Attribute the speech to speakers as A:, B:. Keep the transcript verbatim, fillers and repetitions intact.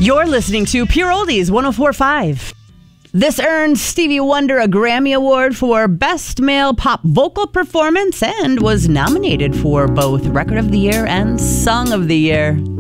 A: You're listening to Pure Oldies one oh four point five. This earned Stevie Wonder a Grammy Award for Best Male Pop Vocal Performance and was nominated for both Record of the Year and Song of the Year.